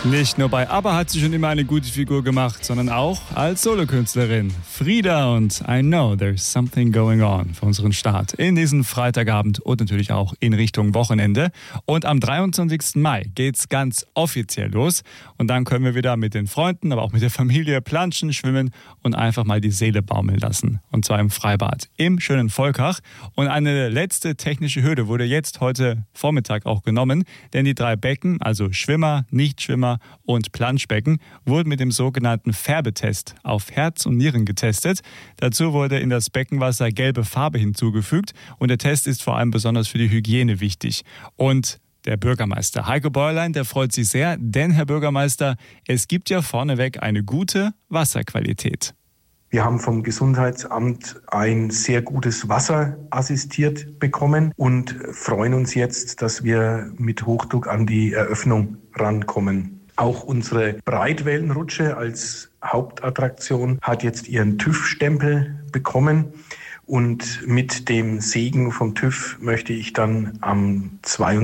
Nicht nur bei ABBA hat sie schon immer eine gute Figur gemacht, sondern auch als Solokünstlerin. Frida und I Know There's Something Going On für unseren Start in diesen Freitagabend und natürlich auch in Richtung Wochenende. Und am 23. Mai geht's ganz offiziell los. Und dann können wir wieder mit den Freunden, aber auch mit der Familie planschen, schwimmen und einfach mal die Seele baumeln lassen. Und zwar im Freibad im schönen Volkach. Und eine letzte technische Hürde wurde jetzt heute Vormittag auch genommen, denn die 3 Becken, also Schwimmer, Nichtschwimmer und Planschbecken, wurden mit dem sogenannten Färbetest auf Herz und Nieren getestet. Dazu wurde in das Beckenwasser gelbe Farbe hinzugefügt und der Test ist vor allem besonders für die Hygiene wichtig. Und der Bürgermeister Heiko Bäuerlein, der freut sich sehr, denn Herr Bürgermeister, es gibt ja vorneweg eine gute Wasserqualität. Wir haben vom Gesundheitsamt ein sehr gutes Wasser assistiert bekommen und freuen uns jetzt, dass wir mit Hochdruck an die Eröffnung rankommen. Auch unsere Breitwellenrutsche als Hauptattraktion hat jetzt ihren TÜV-Stempel bekommen. Und mit dem Segen vom TÜV möchte ich dann am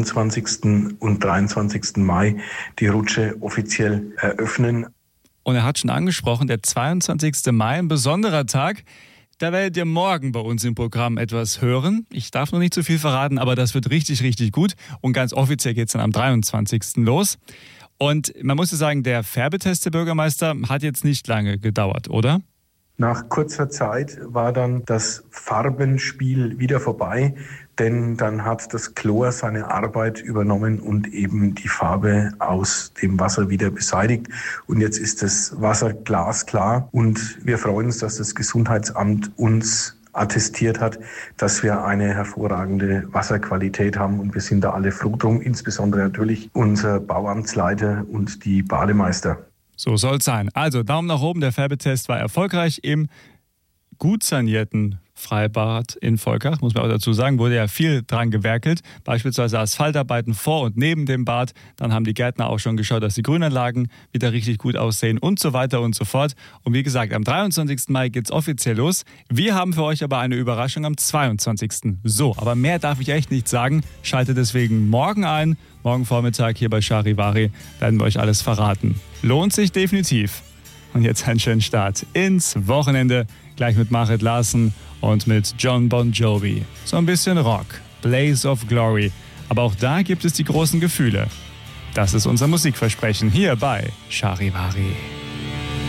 22. und 23. Mai die Rutsche offiziell eröffnen. Und er hat schon angesprochen, der 22. Mai, ein besonderer Tag. Da werdet ihr morgen bei uns im Programm etwas hören. Ich darf noch nicht zu viel verraten, aber das wird richtig, richtig gut. Und ganz offiziell geht es dann am 23. los. Und man muss ja sagen, der Färbetest der Bürgermeister hat jetzt nicht lange gedauert, oder? Nach kurzer Zeit war dann das Farbenspiel wieder vorbei, denn dann hat das Chlor seine Arbeit übernommen und eben die Farbe aus dem Wasser wieder beseitigt. Und jetzt ist das Wasser glasklar und wir freuen uns, dass das Gesundheitsamt uns attestiert hat, dass wir eine hervorragende Wasserqualität haben und wir sind da alle froh drum, insbesondere natürlich unser Bauamtsleiter und die Bademeister. So soll es sein. Also Daumen nach oben, der Färbetest war erfolgreich im gut sanierten Freibad in Volkach, muss man auch dazu sagen, wurde ja viel dran gewerkelt, beispielsweise Asphaltarbeiten vor und neben dem Bad. Dann haben die Gärtner auch schon geschaut, dass die Grünanlagen wieder richtig gut aussehen und so weiter und so fort. Und wie gesagt, am 23. Mai geht's offiziell los. Wir haben für euch aber eine Überraschung am 22. So, aber mehr darf ich echt nicht sagen. Schaltet deswegen morgen ein. Morgen Vormittag hier bei Charivari werden wir euch alles verraten. Lohnt sich definitiv. Und jetzt einen schönen Start ins Wochenende. Gleich mit Marit Larsen und mit John Bon Jovi. So ein bisschen Rock, Blaze of Glory. Aber auch da gibt es die großen Gefühle. Das ist unser Musikversprechen hier bei Charivari.